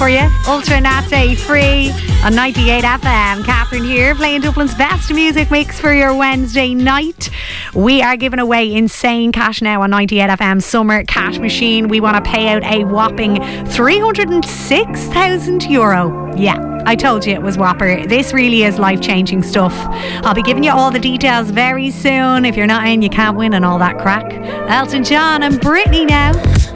for you. Ultra Natte Free on 98 FM. Catherine here, playing Dublin's best music mix for your Wednesday night. We are giving away insane cash now on 98 FM Summer Cash Machine. We want to pay out a whopping €306,000. Yeah, I told you it was whopper. This really is life-changing stuff. I'll be giving you all the details very soon. If you're not in, you can't win and all that crack. Elton John and Britney now.